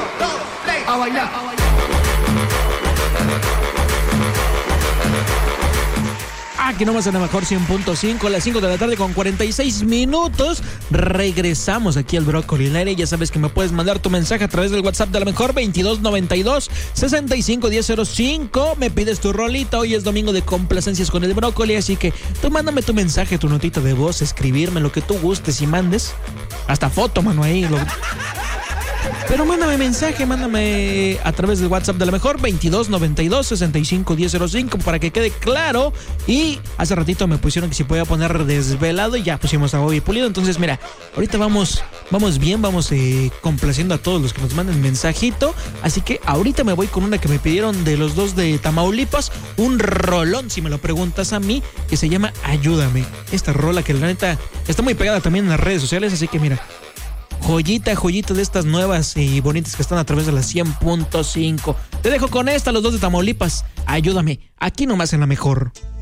2, 3, a bailar. Aquí nomás en la mejor 100.5, a las 5 de la tarde con 46 minutos. Regresamos aquí al Brócoli al aire. Ya sabes que me puedes mandar tu mensaje a través del WhatsApp de la mejor 2292-651005. Me pides tu rolita. Hoy es domingo de complacencias con el Brócoli, así que tú mándame tu mensaje, tu notita de voz, escribirme lo que tú gustes y mandes. Hasta foto, mano, ahí. Pero mándame mensaje, mándame a través del WhatsApp de la mejor 2292-651005 para que quede claro. Y hace ratito me pusieron que si podía poner desvelado y ya pusimos a Bobby Pulido. Entonces mira, ahorita vamos bien, vamos complaciendo a todos los que nos manden mensajito. Así que ahorita me voy con una que me pidieron de los dos de Tamaulipas, un rolón si me lo preguntas a mí, que se llama Ayúdame. Esta rola que la neta está muy pegada también en las redes sociales, así que mira, joyita de estas nuevas y bonitas que están a través de la 100.5. Te dejo con esta, los dos de Tamaulipas. Ayúdame, aquí nomás en la mejor.